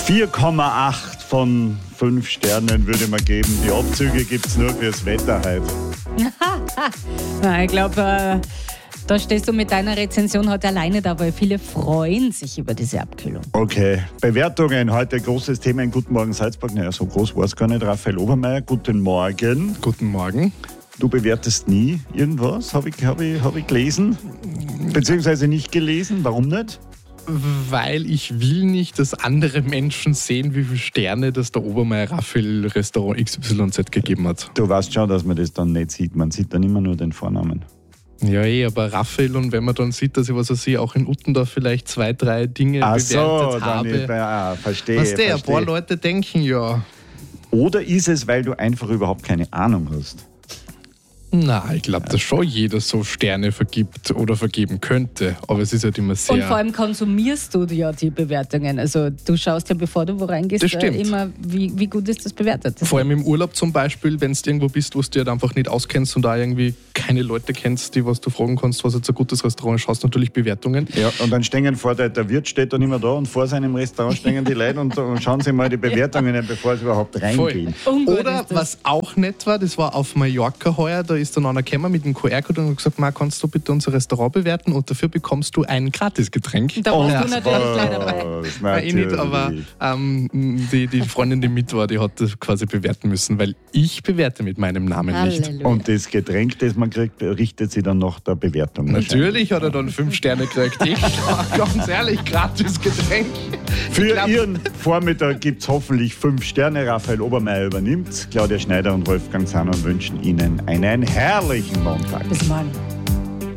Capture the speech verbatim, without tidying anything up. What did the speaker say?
vier Komma acht von fünf Sternen würde man geben. Die Abzüge gibt es nur fürs Wetter heute. Na, ich glaube, äh, da stehst du mit deiner Rezension heute alleine da, weil viele freuen sich über diese Abkühlung. Okay, Bewertungen. Heute großes Thema in Guten Morgen Salzburg. Naja, so groß war es gar nicht. Raphael Obermeier, guten Morgen. Guten Morgen. Du bewertest nie irgendwas, habe ich, hab ich, hab ich gelesen. Beziehungsweise nicht gelesen. Warum nicht? Weil ich will nicht, dass andere Menschen sehen, wie viele Sterne das der Obermeier Raphael Restaurant X Y Z gegeben hat. Du weißt schon, dass man das dann nicht sieht. Man sieht dann immer nur den Vornamen. Ja, eh, aber Raphael, und wenn man dann sieht, dass ich, was weiß ich, auch in Uttendorf vielleicht zwei, drei Dinge Ach bewertet so, habe. dann, ja, verstehe. Was der, ein verstehe. paar Leute denken ja. Oder ist es, weil du einfach überhaupt keine Ahnung hast? Na, ich glaube, dass schon jeder so Sterne vergibt oder vergeben könnte. Aber es ist halt immer sehr... Und vor allem konsumierst du ja die Bewertungen. Also du schaust ja, bevor du wo reingehst, Das stimmt. äh, immer, wie, wie gut ist das bewertet. Das Vor allem im Urlaub zum Beispiel, wenn du irgendwo bist, wo du dich halt einfach nicht auskennst und da irgendwie keine Leute kennst, die was du fragen kannst, was jetzt ein gutes Restaurant ist, schaust natürlich Bewertungen. Ja, und dann stehen vor der, der Wirt steht dann immer da und vor seinem Restaurant stehen die Leute und, und schauen sich mal die Bewertungen an, bevor sie überhaupt reingehen. Ungut Oder ist das. was auch nett war, das war auf Mallorca heuer, da ist dann einer gekommen mit dem Q R-Code und hat gesagt, Ma, kannst du bitte unser Restaurant bewerten und dafür bekommst du ein Gratisgetränk. Da warst Ja. du natürlich gleich dabei. Was, Nein, ich nicht, aber natürlich. ähm, die, die Freundin, die mit war, die hat das quasi bewerten müssen, weil ich bewerte mit meinem Namen nicht. Halleluja. Und das Getränk, das man kriegt, richtet sich dann nach der Bewertung. Natürlich hat er dann fünf Sterne gekriegt. Ich, ganz ehrlich, gratis Getränk. Für Ich glaub- Ihren Vormittag gibt es hoffentlich fünf Sterne. Raphael Obermeier übernimmt. Claudia Schneider und Wolfgang Zahner wünschen Ihnen einen herrlichen Montag. Bis morgen.